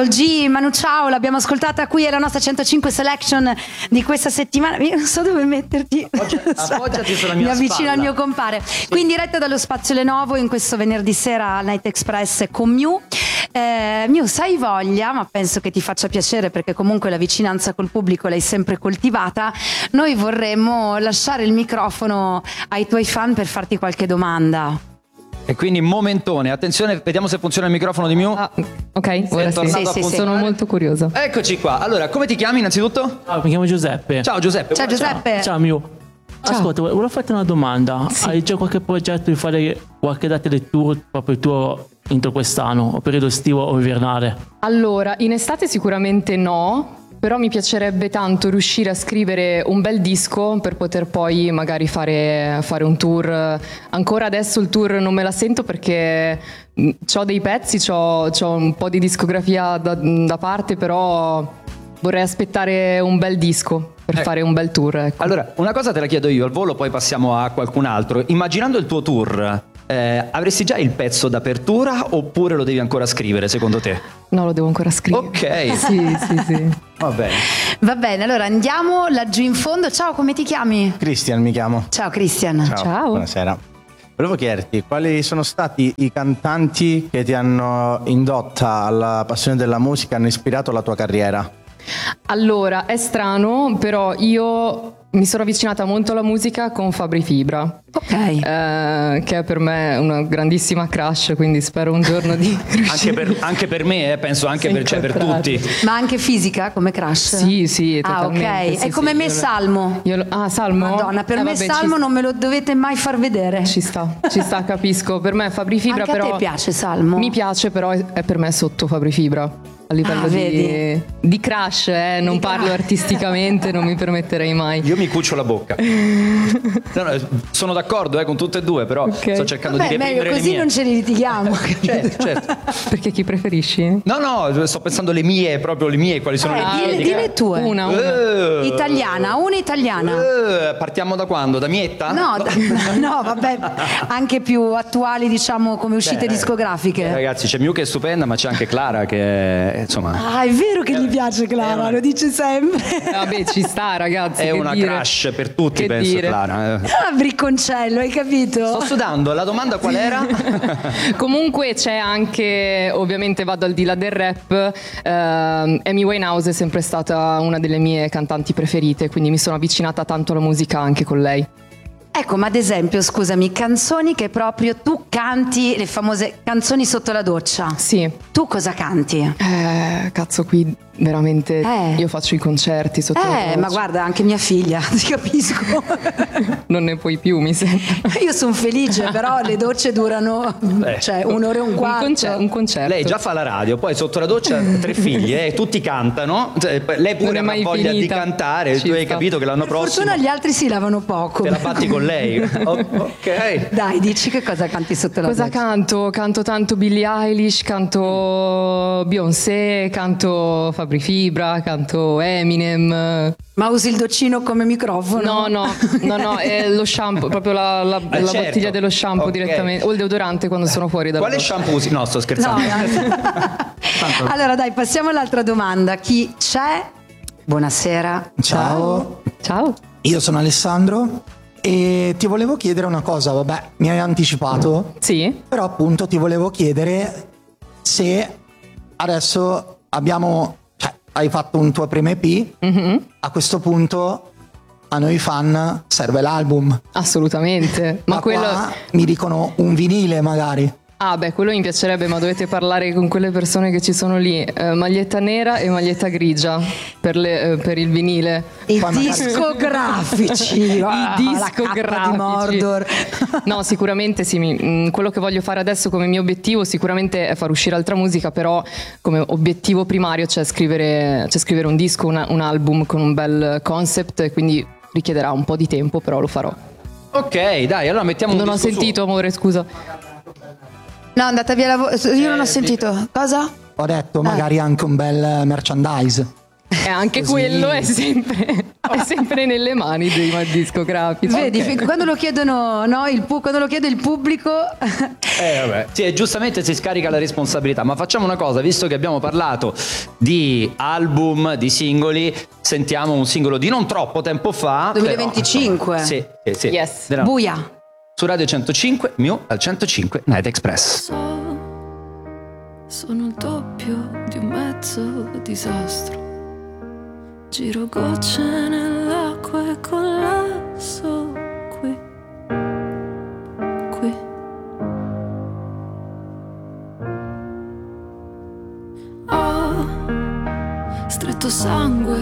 Carol G, Manu Chao, l'abbiamo ascoltata qui, è la nostra 105 selection di questa settimana. Io non so dove metterti. Appoggiati sulla mia Mi avvicino spalla. al mio compare. Qui in diretta dallo Spazio Lenovo in questo venerdì sera al Night Express con Miu. Miu, sai voglia, ma penso che ti faccia piacere perché comunque la vicinanza col pubblico l'hai sempre coltivata. Noi vorremmo lasciare il microfono ai tuoi fan per farti qualche domanda. E quindi momentone, attenzione, vediamo se funziona il microfono di Miu. Ok, ora tornato sì. a funzionare? Sono molto curiosa. Eccoci qua. Allora, come ti chiami innanzitutto? Ciao, mi chiamo Giuseppe. Ciao Giuseppe. Ciao Giuseppe. Ciao Miu. Ascolta, volevo farti una domanda. Sì. Hai già qualche progetto di fare qualche data del tour, proprio il tuo entro quest'anno, o periodo estivo o invernale? Allora, in estate sicuramente no, però mi piacerebbe tanto riuscire a scrivere un bel disco per poter poi magari fare un tour. Ancora adesso il tour non me la sento perché ho dei pezzi, c'ho un po' di discografia da parte, però vorrei aspettare un bel disco per fare un bel tour. Ecco. Allora, una cosa te la chiedo io al volo, poi passiamo a qualcun altro. Immaginando il tuo tour, avresti già il pezzo d'apertura oppure lo devi ancora scrivere, secondo te? No, lo devo ancora scrivere. Ok. Sì. Va bene. Va bene, allora andiamo laggiù in fondo. Ciao, come ti chiami? Christian mi chiamo. Ciao Christian. Ciao. Buonasera. Volevo chiederti quali sono stati i cantanti che ti hanno indotta alla passione della musica, hanno ispirato la tua carriera? Allora, è strano, però io mi sono avvicinata molto alla musica con Fabri Fibra, Ok. che è per me una grandissima crush, quindi spero un giorno di riuscire. Anche per me, penso anche Sì, per incontrarlo. tutti. Ma anche fisica come crush? Sì, Ah, ok. totalmente. È come me io Salmo. Salmo? Madonna, per me vabbè, Salmo non me lo dovete mai far vedere. Ci sta, capisco. Per me Fabri Fibra Anche però... a te piace Salmo? Mi piace, però è per me sotto Fabri Fibra. A livello vedi? di crush, non parlo artisticamente, non mi permetterei mai. Io mi cuccio la bocca. No, sono d'accordo con tutte e due, però Ok. sto cercando Vabbè, di meglio reprimere le così mie. non ce ne litighiamo. Certo. Perché chi preferisci? No, sto pensando le mie, proprio le mie, quali sono le mie. Dille le tue. Una. Italiana, una italiana. Partiamo da quando? Da Mietta? No, vabbè, anche più attuali, diciamo, come uscite discografiche. Ragazzi, c'è Miu che è stupenda, ma c'è anche Clara che insomma Ah, è vero che gli piace Clara, lo dice sempre. Vabbè, ci sta, ragazzi. è che una dire. crush per tutti, Che penso, dire. Clara. Ah, bricconcello, hai capito? Sto sudando, la domanda qual era? Comunque c'è anche, ovviamente vado al di là del rap, Amy Winehouse è sempre stata una delle mie cantanti preferite, quindi mi sono avvicinata tanto alla musica anche con lei. Ecco, ma ad esempio, scusami, canzoni che proprio tu canti, le famose canzoni sotto la doccia. Sì, Tu cosa canti? cazzo, qui veramente io faccio i concerti sotto la doccia. Ma guarda, anche mia figlia, ti capisco. Non ne puoi più, mi sembra. Io sono felice, però le docce durano, cioè, un'ora e un quarto. Un concerto. Lei già fa la radio, poi sotto la doccia 3 figli, tutti cantano, cioè, lei Non pure è ha mai voglia di finita. cantare, Ci tu hai sta. capito che l'anno Per prossimo fortuna gli altri si lavano poco. te la batti con lei. Ok. Dai, dici che cosa canti sotto la Cosa doccia? canto? Canto tanto Billie Eilish, canto Beyoncé, canto Fabri Fibra, canto Eminem. Ma usi il doccino come microfono? No, è lo shampoo, proprio la certo. bottiglia dello shampoo Ok. direttamente, o il deodorante quando sono fuori dalla Quale doccia. shampoo usi? No, sto No, scherzando. Allora dai, passiamo all'altra domanda. Chi c'è? Buonasera. Ciao. Ciao. Io sono Alessandro e ti volevo chiedere una cosa, vabbè, mi hai anticipato, Sì? però appunto ti volevo chiedere se adesso hai fatto un tuo primo EP, a questo punto a noi fan serve l'album. Assolutamente. Ma quello... qua mi dicono un vinile magari. Ah beh, quello mi piacerebbe, ma dovete parlare con quelle persone che ci sono lì. Maglietta nera e maglietta grigia per il vinile. I Poi magari- discografici. La cappa discografici. di Mordor. No, sicuramente sì. Quello che voglio fare adesso come mio obiettivo sicuramente è far uscire altra musica, però come obiettivo primario c'è scrivere un disco, un album con un bel concept, e quindi richiederà un po' di tempo, però lo farò. Ok, dai, allora mettiamo un Non ho disco sentito, amore, scusa. No, è andata via la voce. Io non ho sentito. Cosa? Ho detto magari anche un bel merchandise. E anche Così. quello è sempre nelle mani dei discografici. Vedi, quando lo chiedono, no, quando lo chiede il pubblico. Vabbè. Sì, e giustamente si scarica la responsabilità, ma facciamo una cosa, visto che abbiamo parlato di album, di singoli, sentiamo un singolo di non troppo tempo fa. 2025. Però, sì. Yes. Buia. Su Radio 105, Mew al 105 Night Express. Sono il doppio di un mezzo disastro. Giro gocce nell'acqua e collasso qui. Ho stretto sangue